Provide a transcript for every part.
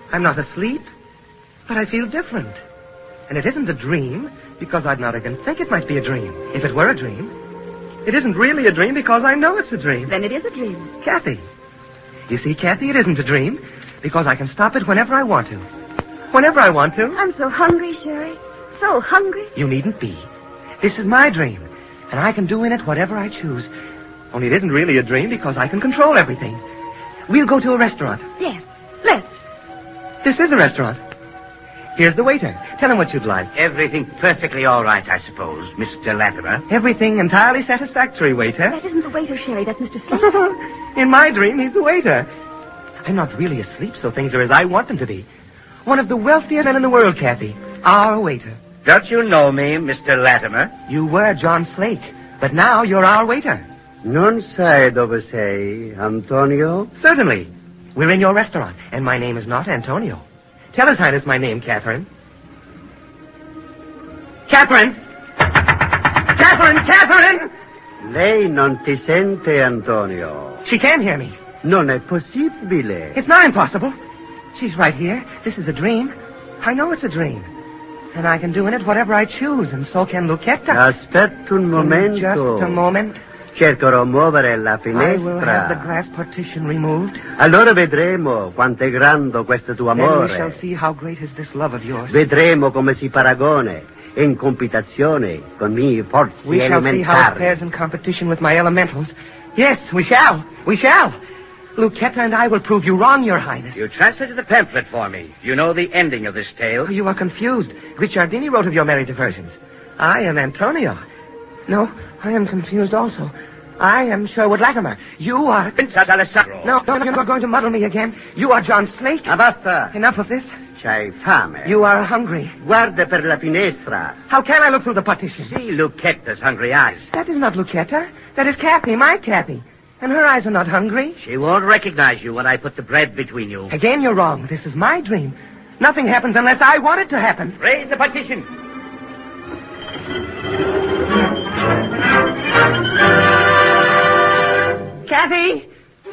I'm not asleep, but I feel different. And it isn't a dream, because I'd not again think it might be a dream, if it were a dream. It isn't really a dream, because I know it's a dream. Then it is a dream. Kathy. You see, Kathy, it isn't a dream, because I can stop it whenever I want to. Whenever I want to. I'm so hungry, Sherry. So hungry. You needn't be. This is my dream, and I can do in it whatever I choose. Only it isn't really a dream, because I can control everything. We'll go to a restaurant. Yes, let's. This is a restaurant. Here's the waiter. Tell him what you'd like. Everything perfectly all right, I suppose, Mr. Latimer. Everything entirely satisfactory, waiter. That isn't the waiter, Sherry. That's Mr. Slate. In my dream, he's the waiter. I'm not really asleep, so things are as I want them to be. One of the wealthiest men in the world, Kathy. Our waiter. Don't you know me, Mr. Latimer? You were John Slake, but now you're our waiter. Non sai dove sei, Antonio? Certainly. We're in your restaurant, and my name is not Antonio. Tell His Highness my name, Catherine. Catherine! Catherine! Catherine! Lei non ti sente, Antonio. She can't hear me. Non è possibile. It's not impossible. She's right here. This is a dream. I know it's a dream. And I can do in it whatever I choose, and so can Lucchetta. Aspetta un momento. Just a moment. Cercherò muovere la I will have the finestra. glass partition removed. Allora vedremo quanto è grande questo tuo Then we shall amore. see how great is this love of yours. Vedremo come si paragone in competizione con i miei forze We shall see how it fares elementari. in competition with my elementals. Yes, we shall. We shall. Lucchetta and I will prove you wrong, Your Highness. You translated the pamphlet for me. You know the ending of this tale. Oh, you are confused. Guicciardini wrote of your merry diversions. I am Antonio. No, I am confused also. I am Sherwood Latimer. You are... Princess Alessandro. No, you're going to muddle me again. You are John Slake. Ma basta, Enough of this. c'hai fame. You are hungry. Guarda per la finestra. How can I look through the partition? See Lucchetta's hungry eyes. That is not Lucchetta. That is Kathy, my Kathy. And her eyes are not hungry. She won't recognize you when I put the bread between you. Again, you're wrong. This is my dream. Nothing happens unless I want it to happen. Raise the partition. Kathy!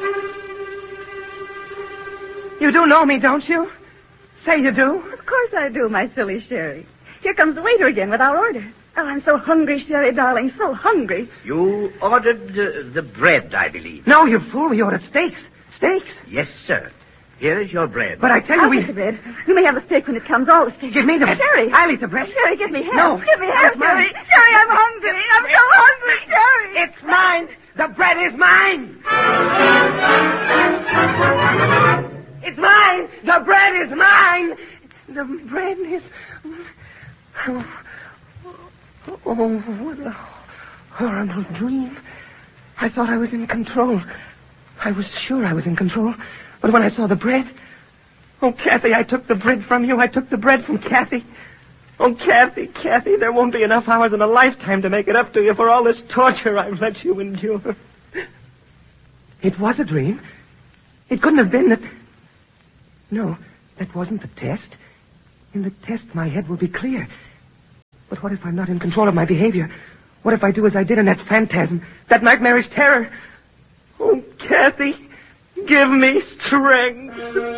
You do know me, don't you? Say you do. Of course I do, my silly Sherry. Here comes the waiter again with our order. Oh, I'm so hungry, Sherry, darling, so hungry. You ordered the bread, I believe. No, you fool. We ordered steaks. Steaks. Yes, sir. Here is your bread. But I tell you, I'll we... get the bread. You may have the steak when it comes, all the steak. Give me the bread. Sherry. I'll eat the bread. Sherry, give me half. No. Give me half, It's mine. Sherry. Sherry, I'm hungry. I'm so hungry, Sherry. It's mine. The bread is mine. It's mine. The bread is mine. The bread is... Oh, what a horrible dream. I thought I was in control. I was sure I was in control. But when I saw the bread... Oh, Kathy, I took the bread from you. I took the bread from Kathy. Oh, Kathy, Kathy, there won't be enough hours in a lifetime to make it up to you for all this torture I've let you endure. It was a dream. It couldn't have been that... No, that wasn't the test. In the test, my head will be clear. But what if I'm not in control of my behavior? What if I do as I did in that phantasm, that nightmarish terror? Oh, Kathy, give me strength.